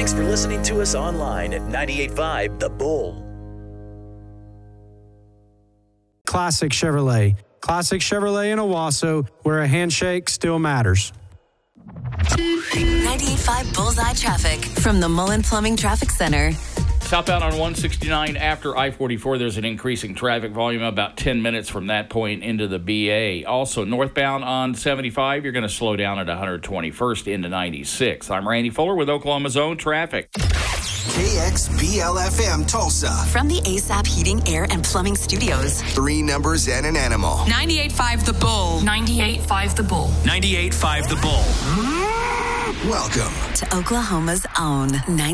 Thanks for listening to us online at 98.5 The Bull. Classic Chevrolet. Classic Chevrolet in Owasso, where a handshake still matters. 98.5 Bullseye Traffic from the Mullen Plumbing Traffic Center. Southbound on 169 after I-44, there's an increasing traffic volume about 10 minutes from that point into the BA. Also, northbound on 75, you're going to slow down at 121st into 96. I'm Randy Fuller with Oklahoma's own traffic. KXBL-FM Tulsa. From the ASAP Heating, Air, and Plumbing Studios. 3 numbers and an animal. 98.5 The Bull. 98.5 The Bull. 98.5 The Bull. Welcome To Oklahoma's own